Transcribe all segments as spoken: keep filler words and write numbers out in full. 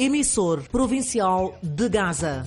emissor provincial de Gaza.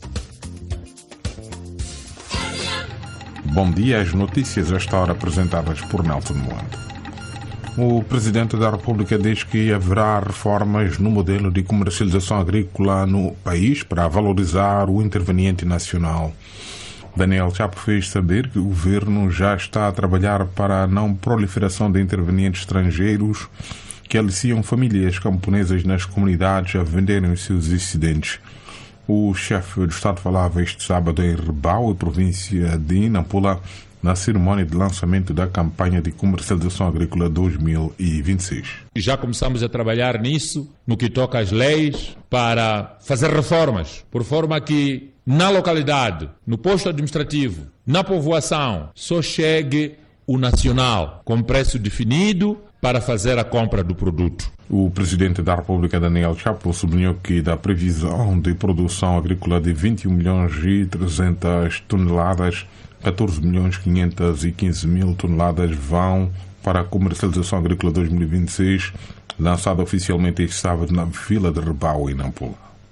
Bom dia, as notícias a esta hora apresentadas por Nelson Moando. O Presidente da República diz que haverá reformas no modelo de comercialização agrícola no país para valorizar o interveniente nacional. Daniel Chapo fez saber que o governo já está a trabalhar para a não proliferação de intervenientes estrangeiros que aliciam famílias camponesas nas comunidades a venderem os seus excedentes. O chefe do Estado falava este sábado em Rebau, província de Nampula, na cerimónia de lançamento da campanha de comercialização agrícola dois mil e vinte e seis. Já começamos a trabalhar nisso, no que toca às leis, para fazer reformas, por forma que na localidade, no posto administrativo, na povoação, só chegue o nacional, com preço definido para fazer a compra do produto. O Presidente da República, Daniel Chapo, sublinhou que da previsão de produção agrícola de vinte e um milhões e trezentas toneladas, catorze milhões quinhentos e quinze mil toneladas vão para a comercialização agrícola dois mil e vinte e seis, lançada oficialmente este sábado na Vila de Rebau, em Nampula.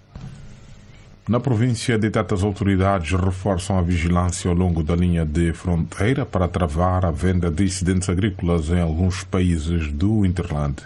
Na província de Tete, as autoridades reforçam a vigilância ao longo da linha de fronteira para travar a venda de excedentes agrícolas em alguns países do Interland.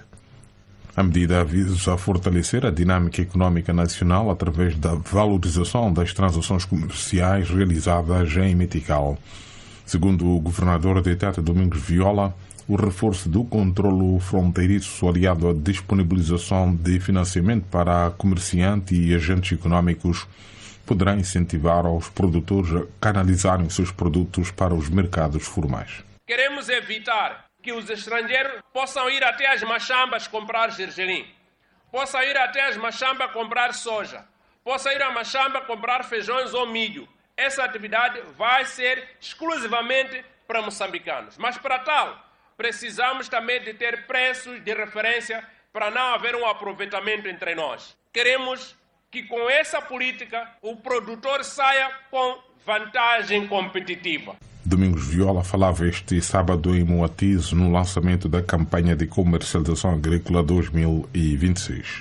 A medida visa fortalecer a dinâmica económica nacional através da valorização das transações comerciais realizadas em Metical. Segundo o governador de Tete, Domingos Viola, o reforço do controlo fronteiriço aliado à disponibilização de financiamento para comerciantes e agentes econômicos poderá incentivar os produtores a canalizarem seus produtos para os mercados formais. Queremos evitar que os estrangeiros possam ir até as machambas comprar gergelim, possam ir até as machambas comprar soja, possam ir à machamba comprar feijões ou milho. Essa atividade vai ser exclusivamente para moçambicanos. Mas para tal, precisamos também de ter preços de referência para não haver um aproveitamento entre nós. Queremos que com essa política o produtor saia com vantagem competitiva. Domingos Viola falava este sábado em Moatize no lançamento da campanha de comercialização agrícola dois mil e vinte e seis.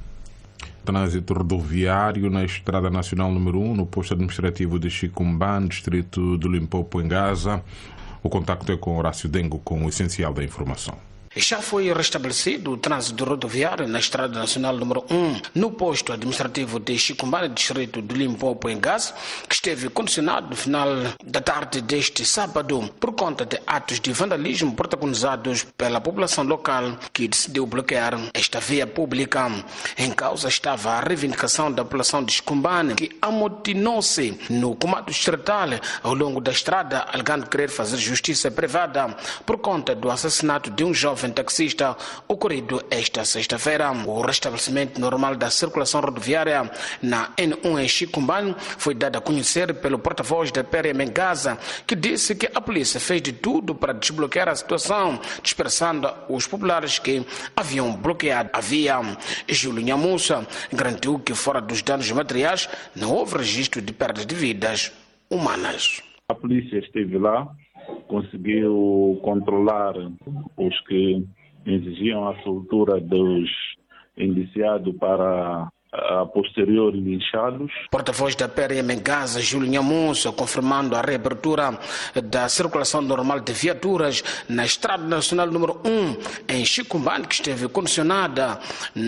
Trânsito rodoviário na Estrada Nacional número um, no posto administrativo de Chicumbane, distrito do Limpopo, em Gaza. O contacto é com Horácio Dengo, com o essencial da informação. Já foi restabelecido o trânsito rodoviário na Estrada Nacional número um, no posto administrativo de Chicumbane, distrito de Limpopo, em Gaza, que esteve condicionado no final da tarde deste sábado por conta de atos de vandalismo protagonizados pela população local que decidiu bloquear esta via pública. Em causa estava a reivindicação da população de Chicumbane, que amotinou-se no comando distrital ao longo da estrada, alegando querer fazer justiça privada por conta do assassinato de um jovem taxista ocorrido esta sexta-feira. O restabelecimento normal da circulação rodoviária na N um em Chicumbane foi dado a conhecer pelo porta-voz da P R M em Gaza, que disse que a polícia fez de tudo para desbloquear a situação, dispersando os populares que haviam bloqueado a via. Júlio Nhamussa garantiu que, fora dos danos materiais, não houve registro de perdas de vidas humanas. A polícia esteve lá, conseguiu controlar os que exigiam a soltura dos indiciados para a posterior linchados. Porta-voz da P R M em Gaza, Júlio Nhamussa, confirmando a reabertura da circulação normal de viaturas na Estrada Nacional número um em Chicumbane, que esteve condicionada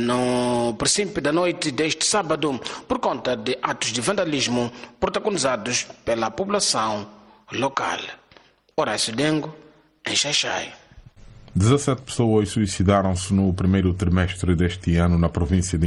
no princípio da noite deste sábado por conta de atos de vandalismo protagonizados pela população local. Horácio Dengo, em Xaixai. dezassete pessoas suicidaram-se no primeiro trimestre deste ano na província de